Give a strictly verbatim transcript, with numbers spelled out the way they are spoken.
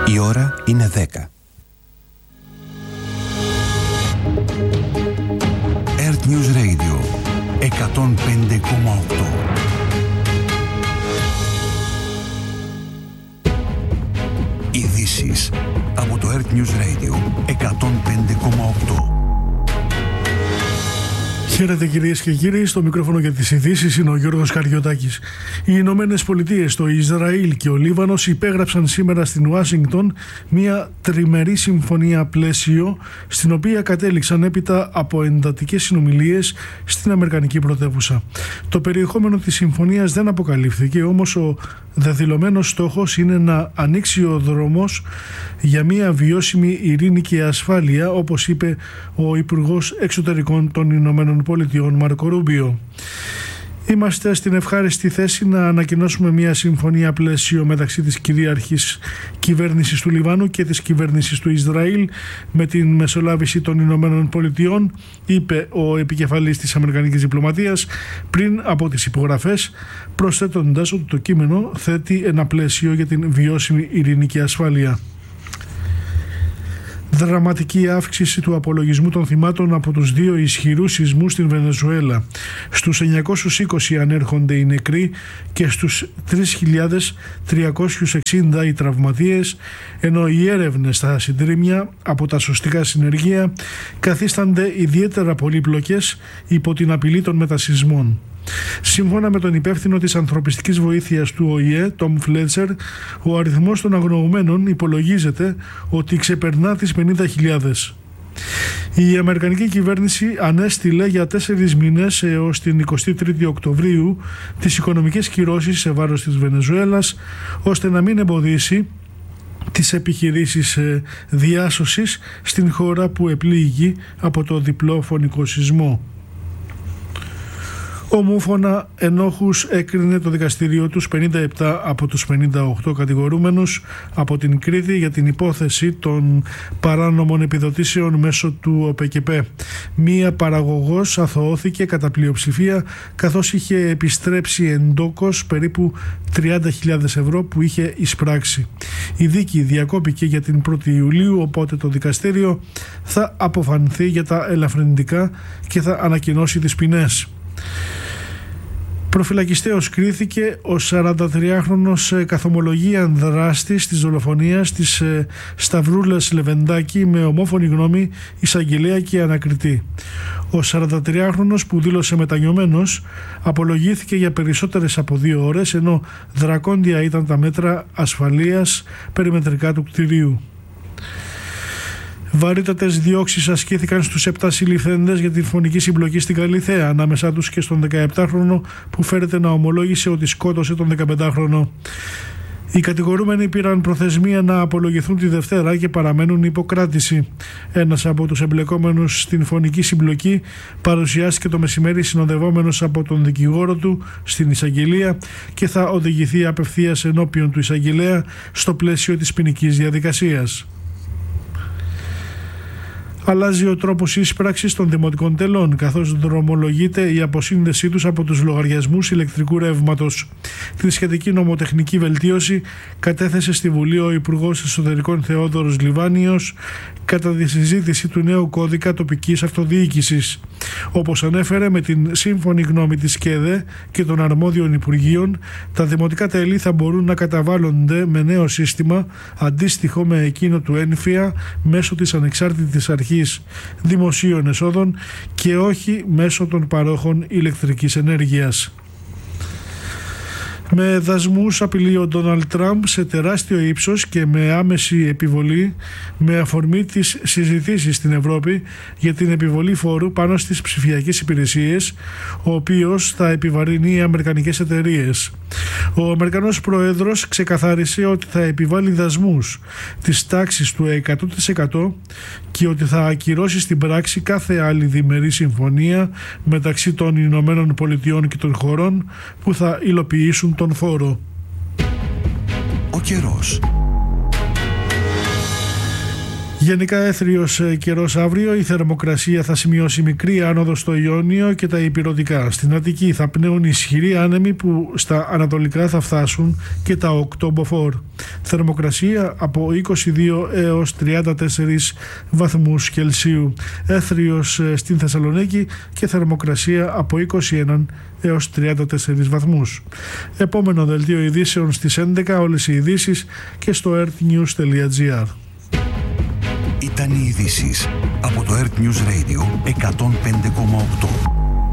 Η ώρα είναι δέκα. Earth News Radio εκατόν πέντε κόμμα οκτώ. Ειδήσεις από το Earth News Radio εκατόν πέντε κόμμα οκτώ. Χαίρετε κυρίες και κύριοι, στο μικρόφωνο για τις ειδήσεις είναι ο Γιώργος Καριωτάκης. Οι Ηνωμένες Πολιτείες, το Ισραήλ και ο Λίβανος υπέγραψαν σήμερα στην Ουάσιγκτον μια τριμερή συμφωνία πλαίσιο, στην οποία κατέληξαν έπειτα από εντατικές συνομιλίες στην Αμερικανική πρωτεύουσα. Το περιεχόμενο της συμφωνίας δεν αποκαλύφθηκε, όμως ο δεδηλωμένος στόχος είναι να ανοίξει ο δρόμος για μια βιώσιμη ειρήνη και ασφάλεια, όπως είπε ο Υπουργός Εξωτερικών των Ηνωμένων Πολιτειών Μάρκο Ρούμπιο. Είμαστε στην ευχάριστη θέση να ανακοινώσουμε μια συμφωνία πλαίσιο μεταξύ της κυρίαρχης κυβέρνησης του Λιβάνου και της κυβέρνησης του Ισραήλ με την μεσολάβηση των Ηνωμένων Πολιτειών, είπε ο επικεφαλής της Αμερικανικής Διπλωματίας πριν από τις υπογραφές, προσθέτοντας ότι το κείμενο θέτει ένα πλαίσιο για την βιώσιμη ειρήνη και ασφάλεια. Δραματική αύξηση του απολογισμού των θυμάτων από τους δύο ισχυρούς σεισμούς στην Βενεζουέλα. Στους εννιακόσιους είκοσι ανέρχονται οι νεκροί και στους τρεις χιλιάδες τριακόσιους εξήντα οι τραυματίες, ενώ οι έρευνες στα συντρίμμια από τα σωστικά συνεργεία καθίστανται ιδιαίτερα πολύπλοκες υπό την απειλή των μετασεισμών. Σύμφωνα με τον υπεύθυνο της ανθρωπιστικής βοήθειας του Ο Η Ε, Τόμ Φλέτσερ, ο αριθμός των αγνοωμένων υπολογίζεται ότι ξεπερνά τις πενήντα χιλιάδες. Η Αμερικανική κυβέρνηση ανέστειλε για τέσσερις μήνες έως την εικοστή τρίτη Οκτωβρίου τις οικονομικές κυρώσεις σε βάρος της Βενεζουέλας, ώστε να μην εμποδίσει τις επιχειρήσεις διάσωσης στην χώρα που επλήγει από το διπλό φωνικό σεισμό. Ομόφωνα ενόχους έκρινε το δικαστήριο τους πενήντα επτά από τους πενήντα οκτώ κατηγορούμενους από την Κρήτη για την υπόθεση των παράνομων επιδοτήσεων μέσω του Ο Πε Κε Πε. Μία παραγωγός αθωώθηκε κατά πλειοψηφία, καθώς είχε επιστρέψει εντόκως περίπου τριάντα χιλιάδες ευρώ που είχε εισπράξει. Η δίκη διακόπηκε για την πρώτη Ιουλίου, οπότε το δικαστήριο θα αποφανθεί για τα ελαφρυντικά και θα ανακοινώσει τις ποινές. Προφυλακιστέως κρίθηκε ο σαραντατριάχρονος καθομολογίαν δράστης της δολοφονίας της Σταυρούλας Λεβεντάκη με ομόφωνη γνώμη εισαγγελέα και ανακριτή. Ο σαραντατριάχρονος, που δήλωσε μετανιωμένος, απολογήθηκε για περισσότερες από δύο ώρες, ενώ δρακόντια ήταν τα μέτρα ασφαλείας περιμετρικά του κτηρίου. Βαρύτατες διώξεις ασκήθηκαν στους επτά συλληφθέντες για την φωνική συμπλοκή στην Καλιθέα, ανάμεσά τους και στον δεκαεπτάχρονο που φέρεται να ομολόγησε ότι σκότωσε τον δεκαπεντάχρονο. Οι κατηγορούμενοι πήραν προθεσμία να απολογηθούν τη Δευτέρα και παραμένουν υποκράτηση. Ένας από τους εμπλεκόμενους στην φωνική συμπλοκή παρουσιάστηκε το μεσημέρι συνοδευόμενος από τον δικηγόρο του στην εισαγγελία και θα οδηγηθεί απευθείας ενώπιον του εισαγγελέα στο πλαίσιο της ποινικής διαδικασίας. Αλλάζει ο τρόπος ίσπραξης των δημοτικών τελών, καθώς δρομολογείται η αποσύνδεσή τους από τους λογαριασμούς ηλεκτρικού ρεύματος. Την σχετική νομοτεχνική βελτίωση κατέθεσε στη Βουλή ο Υπουργός Εσωτερικών Θεόδωρος Λιβάνιος κατά τη συζήτηση του νέου κώδικα τοπικής αυτοδιοίκησης. Όπως ανέφερε, με την σύμφωνη γνώμη της ΚΕΔΕ και των αρμόδιων Υπουργείων, τα δημοτικά τέλη θα μπορούν να καταβάλλονται με νέο σύστημα αντίστοιχο με εκείνο του ΕΝΦΙΑ μέσω της ανεξάρτητης αρχής δημοσίων εσόδων και όχι μέσω των παρόχων ηλεκτρικής ενέργειας. Με δασμούς απειλεί ο Ντόναλντ Τραμπ σε τεράστιο ύψος και με άμεση επιβολή, με αφορμή τις συζητήσεις στην Ευρώπη για την επιβολή φόρου πάνω στις ψηφιακές υπηρεσίες, ο οποίος θα επιβαρύνει οι αμερικανικές εταιρείες. Ο Αμερικανός Πρόεδρος ξεκαθάρισε ότι θα επιβάλλει δασμούς της τάξης του εκατό τοις εκατό και ότι θα ακυρώσει στην πράξη κάθε άλλη διμερή συμφωνία μεταξύ των Ηνωμένων Πολιτειών και των χωρών που θα υλοποιήσουν τον φόρο. Ο καιρός. Γενικά έθριος καιρός αύριο, η θερμοκρασία θα σημειώσει μικρή άνοδο στο Ιόνιο και τα ηπειρωτικά. Στην Αττική θα πνέουν ισχυροί άνεμοι που στα ανατολικά θα φτάσουν και τα οκτώ μποφόρ. Θερμοκρασία από είκοσι δύο έως τριάντα τέσσερις βαθμούς Κελσίου. Έθριος στην Θεσσαλονίκη και θερμοκρασία από είκοσι ένα έως τριάντα τέσσερις βαθμούς. Επόμενο δελτίο ειδήσεων στις έντεκα, όλες οι ειδήσεις και στο earthnews τελεία gr. Ήταν οι ειδήσεις από το Earth News Radio εκατόν πέντε κόμμα οκτώ.